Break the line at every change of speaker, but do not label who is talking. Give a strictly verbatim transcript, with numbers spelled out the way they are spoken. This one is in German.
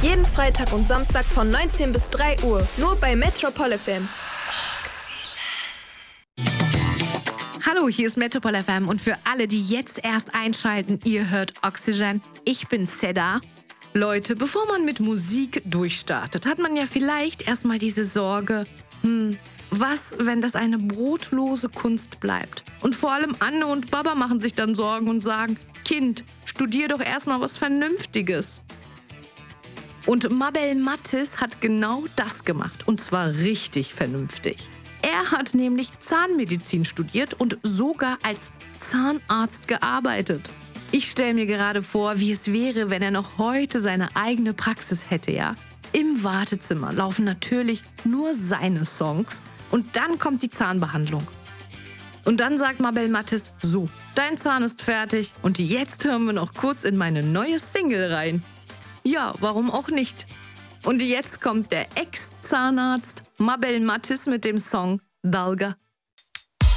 Jeden Freitag und Samstag von neunzehn bis drei Uhr. Nur bei Metropol F M.
Hallo, hier ist Metropol F M und für alle, die jetzt erst einschalten, ihr hört Oxygen. Ich bin Seda. Leute, bevor man mit Musik durchstartet, hat man ja vielleicht erstmal diese Sorge, hm, was, wenn das eine brotlose Kunst bleibt? Und vor allem Anne und Baba machen sich dann Sorgen und sagen, Kind, studier doch erstmal was Vernünftiges. Und Mabel Mathis hat genau das gemacht, und zwar richtig vernünftig. Er hat nämlich Zahnmedizin studiert und sogar als Zahnarzt gearbeitet. Ich stelle mir gerade vor, wie es wäre, wenn er noch heute seine eigene Praxis hätte, ja? Im Wartezimmer laufen natürlich nur seine Songs und dann kommt die Zahnbehandlung. Und dann sagt Mabel Mathis, so, dein Zahn ist fertig und jetzt hören wir noch kurz in meine neue Single rein. Ja, warum auch nicht? Und jetzt kommt der Ex-Zahnarzt Mabel Mathis mit dem Song Dalga.